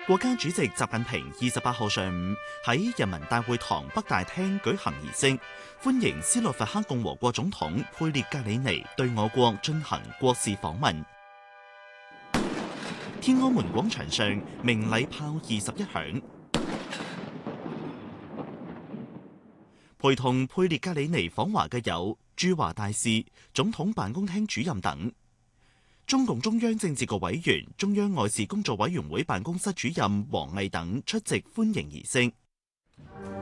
國家主席習近平28號上午喺人民大會堂北大廳舉行儀式，歡迎斯洛伐克共和國總統佩列格里尼對我國進行國事訪問。天安門廣場上鳴禮炮21響，陪同佩列格里尼訪華嘅有駐華大使、總統辦公廳主任等。中共中央政治局委員、中央外事工作委員會辦公室主任王毅等出席歡迎儀式。